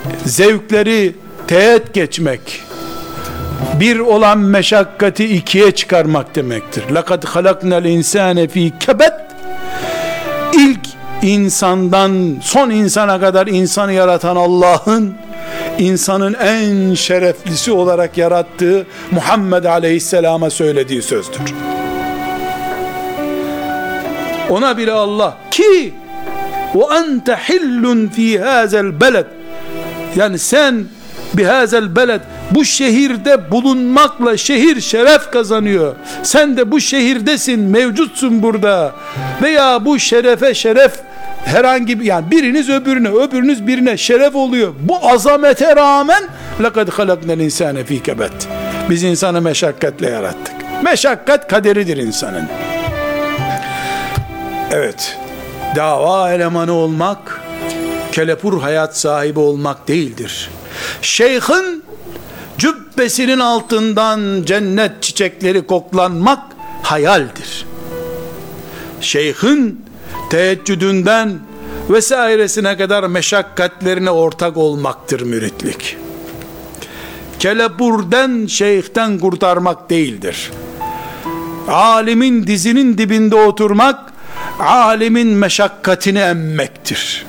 zevkleri teğet geçmek, bir olan meşakkati ikiye çıkarmak demektir. لَقَدْ خَلَقْنَا الْاِنْسَانَ ف۪ي كَبَدٍ. İlk insandan son insana kadar insanı yaratan Allah'ın, insanın en şereflisi olarak yarattığı Muhammed Aleyhisselam'a söylediği sözdür. Ona bile Allah ki وَاَنْتَ حِلٌّ ف۪ي هَذَا الْبَلَدِ, yani sen bihazel beled, bu şehirde bulunmakla şehir şeref kazanıyor. Sen de bu şehirdesin, mevcutsun burada. Veya bu şerefe şeref, herhangi bir, yani biriniz öbürüne, öbürünüz birine şeref oluyor. Bu azamete rağmen لَقَدْ خَلَقْنَا الْاِنْسَانَ ف۪ي كَبَدٍ. Biz insanı meşakkatle yarattık. Meşakkat kaderidir insanın. Evet, dava elemanı olmak, kelepur hayat sahibi olmak değildir. Şeyhin cübbesinin altından cennet çiçekleri koklanmak hayaldir. Şeyhin teheccüdünden vesairesine kadar meşakkatlerine ortak olmaktır müritlik. Kelepurden, şeyhten kurtarmak değildir. Alimin dizinin dibinde oturmak, alimin meşakkatini emmektir.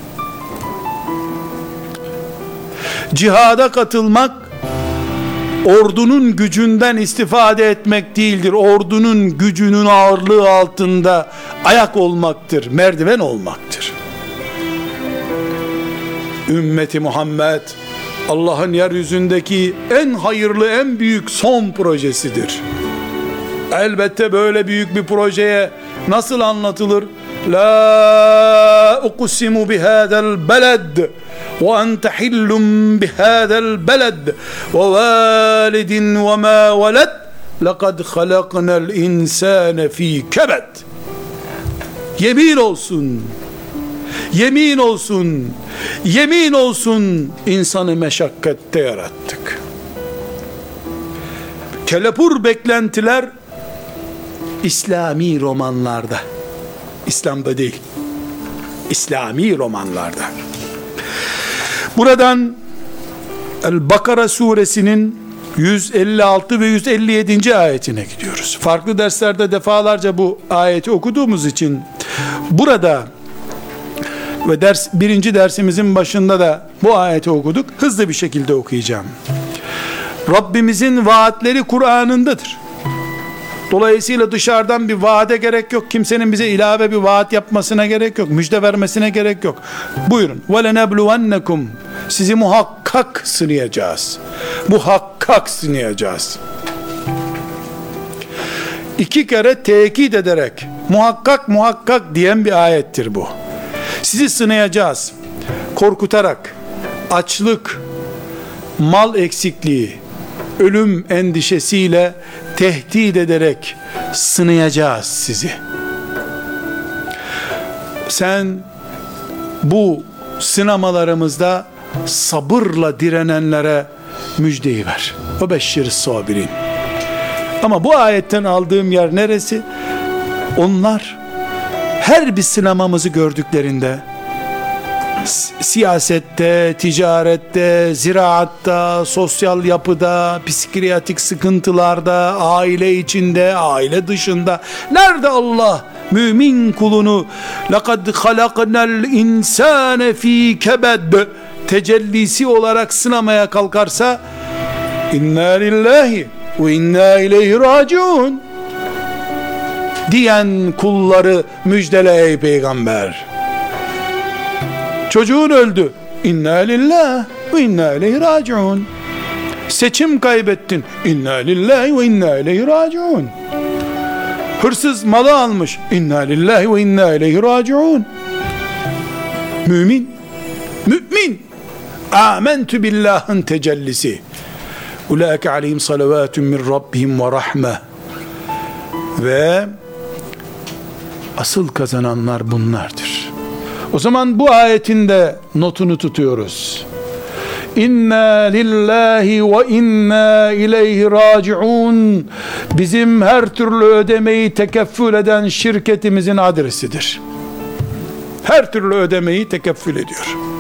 Cihada katılmak, ordunun gücünden istifade etmek değildir. Ordunun gücünün ağırlığı altında ayak olmaktır, merdiven olmaktır. Ümmeti Muhammed, Allah'ın yeryüzündeki en hayırlı, en büyük son projesidir. Elbette böyle büyük bir projeye nasıl anlatılır? La uqsimu bihadal beled ve ente hillum bihadal beled ve validin ve ma veled lekad halaknal insane fi kebed. Yemin olsun, yemin olsun, yemin olsun, insanı meşakkatte yarattık. Kelepur beklentiler İslami romanlarda, İslam'da değil, İslami romanlarda. Buradan El-Bakara suresinin 156 ve 157. ayetine gidiyoruz. Farklı derslerde defalarca bu ayeti okuduğumuz için burada ve birinci dersimizin başında da bu ayeti okuduk. Hızlı bir şekilde okuyacağım. Rabbimizin vaatleri Kur'an'ındadır. Dolayısıyla dışarıdan bir vaade gerek yok. Kimsenin bize ilave bir vaat yapmasına gerek yok. Müjde vermesine gerek yok. Buyurun. وَلَنَبْلُوَنَّكُمْ. Sizi muhakkak sınayacağız. Muhakkak sınayacağız. 2 kere tekit ederek muhakkak muhakkak diyen bir ayettir bu. Sizi sınayacağız. Korkutarak, açlık, mal eksikliği, ölüm endişesiyle tehdit ederek sınayacağız sizi. Sen bu sınamalarımızda sabırla direnenlere müjdeyi ver. O beşşir sabirin. Ama bu ayetten aldığım yer neresi? Onlar her bir sınamamızı gördüklerinde, siyasette, ticarette, ziraatta, sosyal yapıda, psikiyatrik sıkıntılarda, aile içinde, aile dışında, nerede Allah mümin kulunu لَقَدْ خَلَقْنَا الْاِنْسَانَ ف۪ي كَبَدٍ tecellisi olarak sınamaya kalkarsa, اِنَّا لِلّٰهِ وَاِنَّا اِلَيْهِ رَاجِعُونَ diyen kulları müjdele ey peygamber. Çocuğun öldü. İnna lillahi ve inna ileyhi raciun. Seçim kaybettin. İnna lillahi ve inna ileyhi raciun. Hırsız malı almış. İnna lillahi ve inna ileyhi raciun. Mümin, mümin, âmentü billahın tecellisi. Ulaike aleyhim salavatun min rabbihim ve rahme. Ve asıl kazananlar bunlardır. O zaman bu ayetin de notunu tutuyoruz. İnna lillahi ve inna ileyhi raciun bizim her türlü ödemeyi tekeffül eden şirketimizin adresidir. Her türlü ödemeyi tekeffül ediyor.